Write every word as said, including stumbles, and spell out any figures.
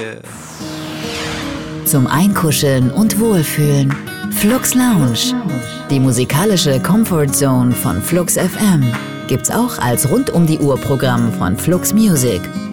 Zum Einkuscheln und Wohlfühlen. Flux Lounge. Die musikalische Comfort Zone von Flux F M gibt's auch als rund um die Uhr Programm von Flux Music.